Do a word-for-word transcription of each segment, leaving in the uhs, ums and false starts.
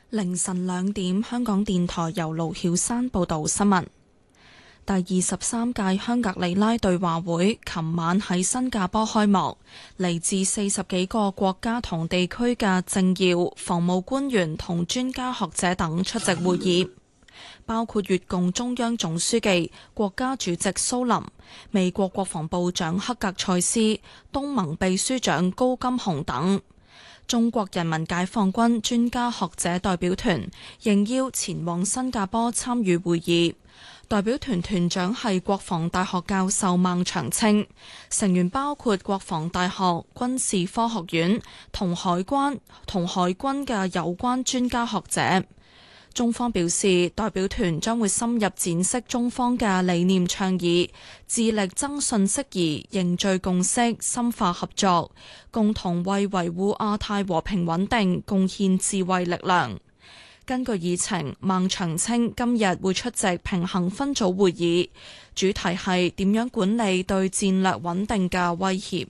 凌晨兩點，香港電台由盧曉山報道新聞。第二十三屆香格里拉對話會琴晚喺新加坡開幕，嚟自四十幾個國家同地區嘅政要、防務官員同專家學者等出席會議，包括越共中央總書記、國家主席蘇林、美國國防部長克格塞斯、東盟秘書長高金洪等。中國人民解放軍專家學者代表團應邀前往新加坡參與會議，代表團團長係國防大學教授孟長青，成員包括國防大學、軍事科學院同海關同海軍嘅有關專家學者。中方表示，代表團將會深入闡釋中方嘅理念倡議，致力增信釋疑、凝聚共識、深化合作，共同為維護亞太和平穩定貢獻智慧力量。根據議程，孟長青今日會出席平衡分組會議，主題係點樣管理對戰略穩定嘅威脅。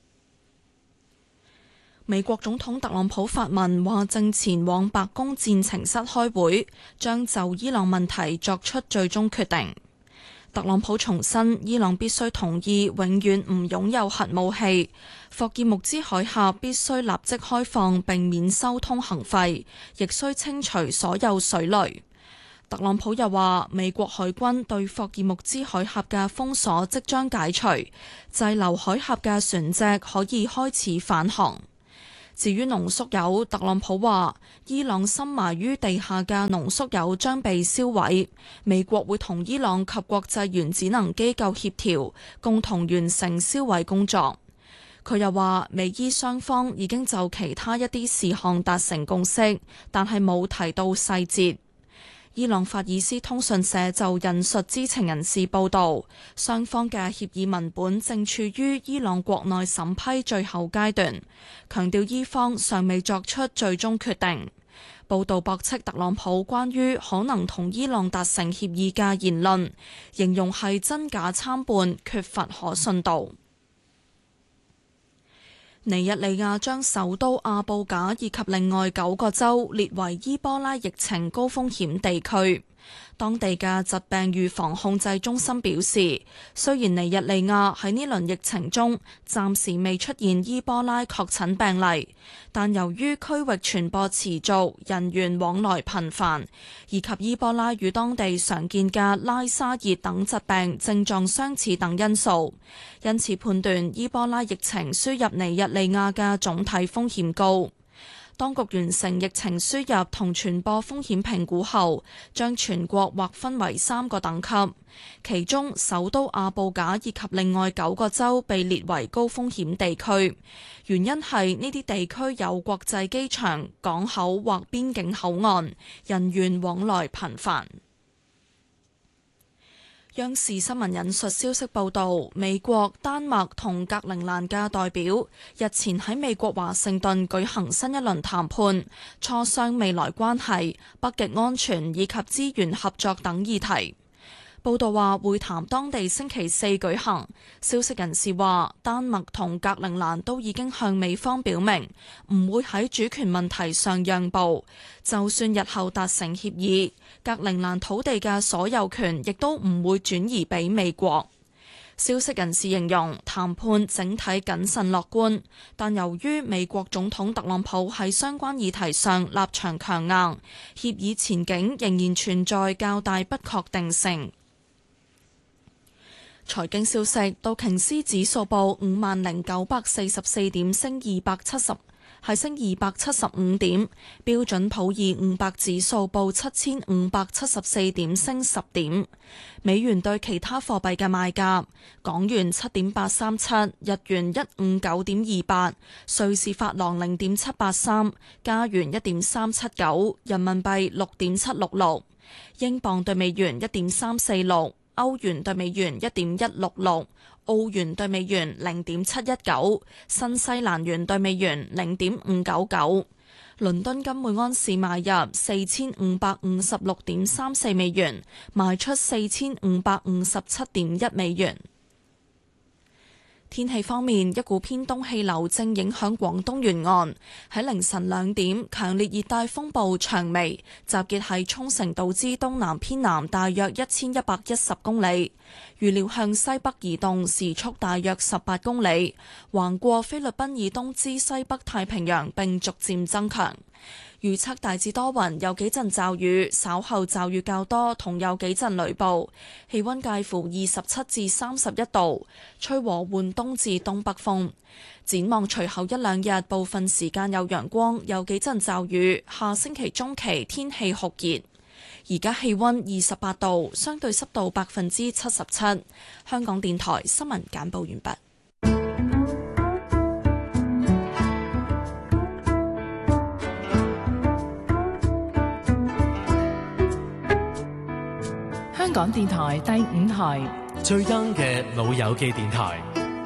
美國總統特朗普發文話正前往白宮戰情室開會，將就伊朗問題作出最終決定。特朗普重申，伊朗必須同意永遠唔擁有核武器，霍爾木茲海峽必須立即開放並免收通行費，亦需清除所有水雷。特朗普又話，美國海軍對霍爾木茲海峽嘅封鎖即將解除，滯留海峽嘅船隻可以開始返航。至於濃縮鈾，特朗普話伊朗深埋於地下嘅濃縮鈾將被燒毀，美國會同伊朗及國際原子能機構協調，共同完成銷毀工作。佢又話美伊雙方已經就其他一啲事項達成共識，但係冇提到細節。伊朗法爾斯通訊社就引述知情人士報道，雙方嘅協議文本正處於伊朗國內審批最後階段，強調伊方尚未作出最終決定。報道駁斥特朗普關於可能同伊朗達成協議嘅言論，形容係真假參半，缺乏可信度。尼日利亞將首都阿布賈以及另外九個州列為伊波拉疫情高風險地區。當地嘅疾病預防控制中心表示，雖然尼日利亞喺呢輪疫情中暫時未出現伊波拉確診病例，但由於區域傳播持續、人員往來頻繁，以及伊波拉與當地常見嘅拉沙熱等疾病症狀相似等因素，因此判斷伊波拉疫情輸入尼日利亞嘅總體風險高。當局完成疫情輸入同傳播風險評估後，將全國劃分為三個等級，其中首都阿布賈以及另外九個州被列為高風險地區，原因係呢啲地區有國際機場、港口或邊境口岸，人員往來頻繁。央視新聞引述消息報道，美國、丹麥同格陵蘭嘅代表日前喺美國華盛頓舉行新一輪談判，磋商未來關係、北極安全以及資源合作等議題。報道話會談當地星期四舉行。消息人士話，丹麥同格陵蘭都已經向美方表明唔會喺主權問題上讓步，就算日後達成協議，格陵蘭土地嘅所有權亦都唔會轉移俾美國。消息人士形容談判整體謹慎樂觀，但由於美國總統特朗普喺相關議題上立場強硬，協議前景仍然存在較大不確定性。財經消息，道瓊斯指數報五萬零九百四十四點，升二百七十，係升二百七十五點。標準普爾五百指數報七千五百七十四點，升十點。美元對其他貨幣嘅賣價：港元七點八三七，日元一五九點二八，瑞士法郎零點七八三，加元一點三七九，人民幣六點七六六，英鎊對美元一點三四六。歐元對美元一點一六六，澳元對美元零點七一九，新西蘭元對美元零點五九九。倫敦金每安士買入四千五百五十六點三四美元，賣出四千五百五十七點一美元。 天氣方面，一股偏東氣流正影響廣東沿岸。喺凌晨兩點，強烈熱帶風暴長眉集結喺沖繩島之東南偏南大約一千一百一十公里，預料向西北移動，時速大約十八公里，橫過菲律賓以東之西北太平洋並逐漸增強。預測大致多雲，有幾陣驟雨，稍後驟雨較多，同有幾陣雷暴。氣溫介乎二十七至三十一度，吹和緩東至東北風。展望隨後一兩日，部分時間有陽光，有幾陣驟雨。下星期中期天氣酷熱。而家氣溫二十八度，相對濕度百分之七十七。香港電台新聞簡報完畢。 香港電台第五台最 young 嘅老友記電台。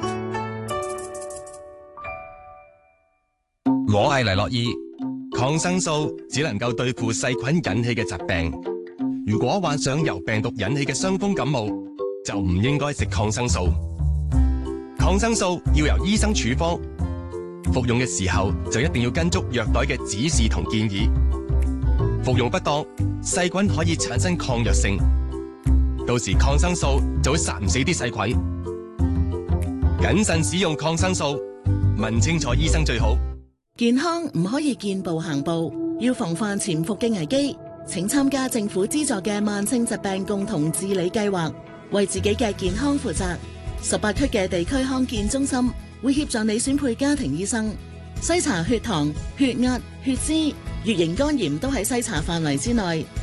我係黎諾懿，抗生素只能夠對付細菌引起嘅疾病。如果患上由病毒引起嘅傷風感冒，就唔應該食抗生素。抗生素要由醫生處方，服用嘅時候就一定要跟足藥袋嘅指示同建議。服用不當，細菌可以產生抗藥性。到時抗生素就會殺唔死啲細菌。謹慎使用抗生素，問清楚醫生最好。 健康唔可以見步行步，要防範潛伏嘅危機。請參加政府資助嘅慢性疾病共同治理計劃，為自己嘅健康負責。十八區嘅地區康健中心會協助你選配家庭醫生，篩查血糖、血壓、血脂、乙型肝炎都喺篩查範圍之內。